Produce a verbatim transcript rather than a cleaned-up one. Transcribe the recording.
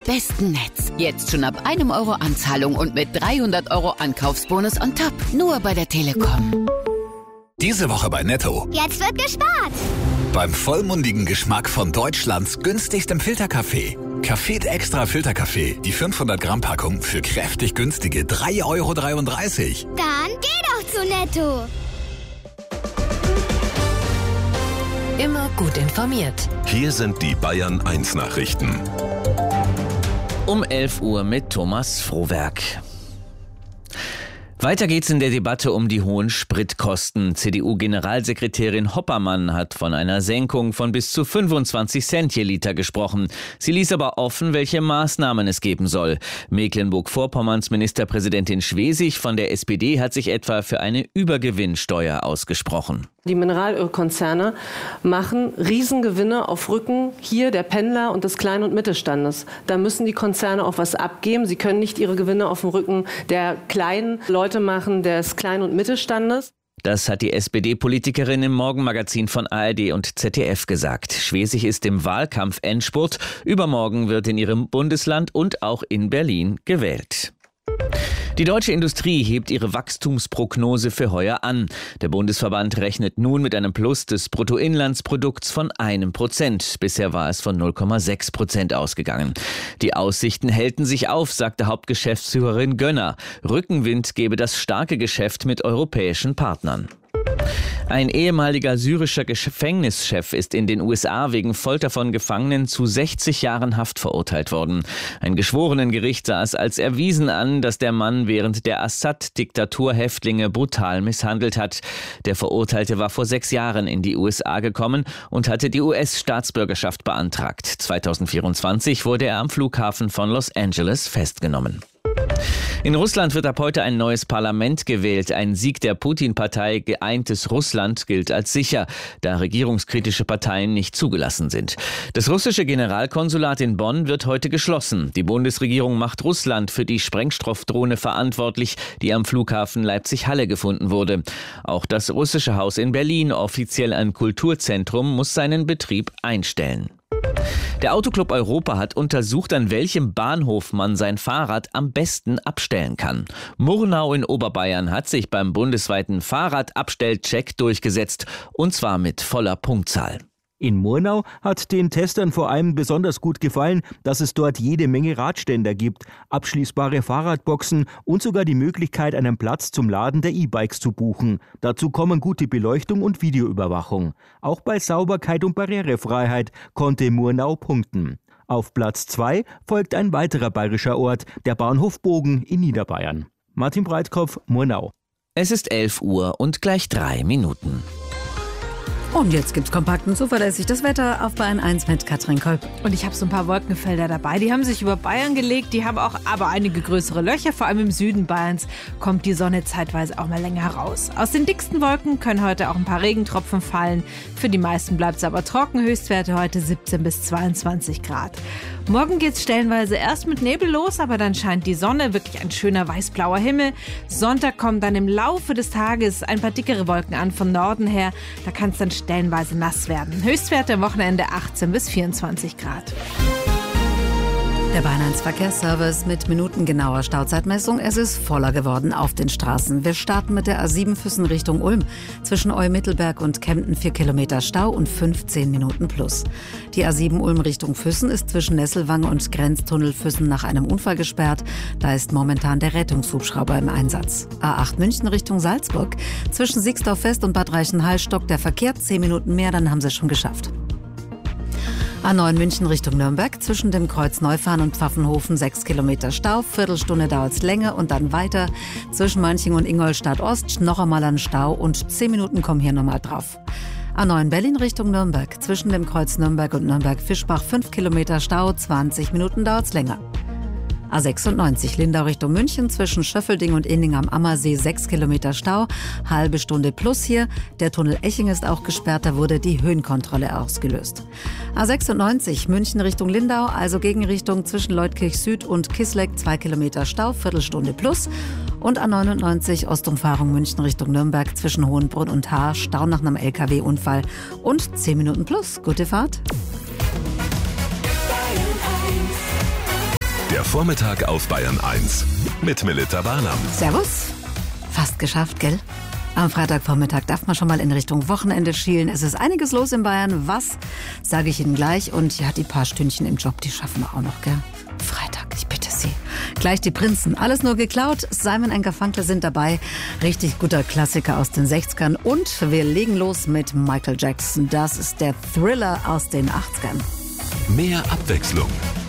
besten Netz. Jetzt schon ab einem Euro Anzahlung und mit dreihundert Euro Ankaufsbonus on top. Nur bei der Telekom. Diese Woche bei Netto. Jetzt wird gespart. Beim vollmundigen Geschmack von Deutschlands günstigstem Filterkaffee. Café Extra Filterkaffee, die fünfhundert Gramm Packung für kräftig günstige drei Euro dreiunddreißig. Dann geh doch zu Netto. Immer gut informiert. Hier sind die Bayern eins Nachrichten. Um elf Uhr mit Thomas Frohwerk. Weiter geht's in der Debatte um die hohen Spritkosten. C D U-Generalsekretärin Hoppermann hat von einer Senkung von bis zu fünfundzwanzig Cent je Liter gesprochen. Sie ließ aber offen, welche Maßnahmen es geben soll. Mecklenburg-Vorpommerns Ministerpräsidentin Schwesig von der S P D hat sich etwa für eine Übergewinnsteuer ausgesprochen. Die Mineralölkonzerne machen Riesengewinne auf Rücken hier der Pendler und des Klein- und Mittelstandes. Da müssen die Konzerne auch was abgeben. Sie können nicht ihre Gewinne auf dem Rücken der kleinen Leute machen, des Klein- und Mittelstandes. Das hat die S P D-Politikerin im Morgenmagazin von A R D und Z D F gesagt. Schwesig ist im Wahlkampf-Endspurt. Übermorgen wird in ihrem Bundesland und auch in Berlin gewählt. Die deutsche Industrie hebt ihre Wachstumsprognose für heuer an. Der Bundesverband rechnet nun mit einem Plus des Bruttoinlandsprodukts von einem Prozent. Bisher war es von null Komma sechs Prozent ausgegangen. Die Aussichten hellten sich auf, sagte Hauptgeschäftsführerin Gönner. Rückenwind gebe das starke Geschäft mit europäischen Partnern. Ein ehemaliger syrischer Gefängnischef ist in den U S A wegen Folter von Gefangenen zu sechzig Jahren Haft verurteilt worden. Ein Geschworenengericht sah es als erwiesen an, dass der Mann während der Assad-Diktatur Häftlinge brutal misshandelt hat. Der Verurteilte war vor sechs Jahren in die U S A gekommen und hatte die U S-Staatsbürgerschaft beantragt. zweitausendvierundzwanzig wurde er am Flughafen von Los Angeles festgenommen. In Russland wird ab heute ein neues Parlament gewählt. Ein Sieg der Putin-Partei Geeintes Russland gilt als sicher, da regierungskritische Parteien nicht zugelassen sind. Das russische Generalkonsulat in Bonn wird heute geschlossen. Die Bundesregierung macht Russland für die Sprengstoffdrohne verantwortlich, die am Flughafen Leipzig-Halle gefunden wurde. Auch das russische Haus in Berlin, offiziell ein Kulturzentrum, muss seinen Betrieb einstellen. Der Autoclub Europa hat untersucht, an welchem Bahnhof man sein Fahrrad am besten abstellen kann. Murnau in Oberbayern hat sich beim bundesweiten Fahrradabstellcheck durchgesetzt, und zwar mit voller Punktzahl. In Murnau hat den Testern vor allem besonders gut gefallen, dass es dort jede Menge Radständer gibt, abschließbare Fahrradboxen und sogar die Möglichkeit, einen Platz zum Laden der E-Bikes zu buchen. Dazu kommen gute Beleuchtung und Videoüberwachung. Auch bei Sauberkeit und Barrierefreiheit konnte Murnau punkten. Auf Platz zwei folgt ein weiterer bayerischer Ort, der Bahnhof Bogen in Niederbayern. Martin Breitkopf, Murnau. Es ist elf Uhr und gleich drei Minuten. Und jetzt gibt's kompakt und zuverlässig das Wetter auf Bayern eins mit Katrin Kolb. Und ich habe so ein paar Wolkenfelder dabei. Die haben sich über Bayern gelegt, die haben auch aber einige größere Löcher. Vor allem im Süden Bayerns kommt die Sonne zeitweise auch mal länger heraus. Aus den dicksten Wolken können heute auch ein paar Regentropfen fallen. Für die meisten bleibt es aber trocken. Höchstwerte heute siebzehn bis zweiundzwanzig Grad. Morgen geht's stellenweise erst mit Nebel los, aber dann scheint die Sonne, wirklich ein schöner weiß-blauer Himmel. Sonntag kommen dann im Laufe des Tages ein paar dickere Wolken an von Norden her. Da kann es dann stellenweise nass werden. Höchstwerte am Wochenende achtzehn bis vierundzwanzig Grad. Der Bayern eins Verkehrsservice mit minutengenauer Stauzeitmessung. Es ist voller geworden auf den Straßen. Wir starten mit der A sieben Füssen Richtung Ulm. Zwischen Eu-Mittelberg und Kempten vier Kilometer Stau und fünfzehn Minuten plus. Die A sieben Ulm Richtung Füssen ist zwischen Nesselwange und Grenztunnel Füssen nach einem Unfall gesperrt. Da ist momentan der Rettungshubschrauber im Einsatz. A acht München Richtung Salzburg. Zwischen Siegsdorf West und Bad Reichenhall stockt der Verkehr. Zehn Minuten mehr, dann haben sie es schon geschafft. A neun München Richtung Nürnberg, zwischen dem Kreuz Neufahren und Pfaffenhofen sechs Kilometer Stau, Viertelstunde dauert es länger und dann weiter. Zwischen Mönching und Ingolstadt Ost noch einmal ein Stau und zehn Minuten kommen hier nochmal drauf. A neun Berlin Richtung Nürnberg, zwischen dem Kreuz Nürnberg und Nürnberg-Fischbach fünf Kilometer Stau, zwanzig Minuten dauert es länger. A sechsundneunzig Lindau Richtung München, zwischen Schöffelding und Inning am Ammersee sechs Kilometer Stau, halbe Stunde plus hier. Der Tunnel Eching ist auch gesperrt, da wurde die Höhenkontrolle ausgelöst. A sechsundneunzig München Richtung Lindau, also Gegenrichtung zwischen Leutkirch Süd und Kisleck zwei Kilometer Stau, Viertelstunde plus. Und A neunundneunzig Ostumfahrung München Richtung Nürnberg, zwischen Hohenbrunn und Haar, Stau nach einem L K W-Unfall und zehn Minuten plus. Gute Fahrt. Der Vormittag auf Bayern eins mit Melitta Barnam. Servus. Fast geschafft, gell? Am Freitagvormittag darf man schon mal in Richtung Wochenende schielen. Es ist einiges los in Bayern. Was, sage ich Ihnen gleich. Und ja, die paar Stündchen im Job, die schaffen wir auch noch, gell? Freitag, ich bitte Sie. Gleich die Prinzen. Alles nur geklaut. Simon and Garfunkel sind dabei. Richtig guter Klassiker aus den sechzigern. Und wir legen los mit Michael Jackson. Das ist der Thriller aus den achtzigern. Mehr Abwechslung.